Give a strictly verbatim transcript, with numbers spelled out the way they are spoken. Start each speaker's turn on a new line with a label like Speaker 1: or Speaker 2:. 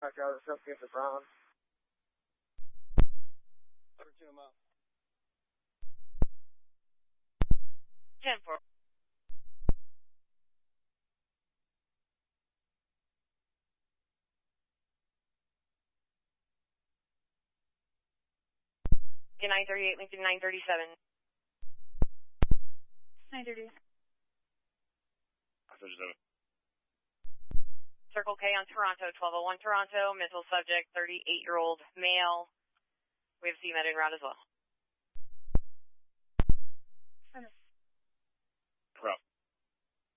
Speaker 1: Back out of the subject of Brown.
Speaker 2: thirteen a mile.
Speaker 3: ten four. nine thirty-eight, Lincoln nine thirty-seven.
Speaker 4: nine thirty.
Speaker 2: nine thirty-seven.
Speaker 3: Circle K on Toronto, twelve oh one Toronto, mental subject, thirty-eight-year-old male. We have C med en route as well.
Speaker 2: Route.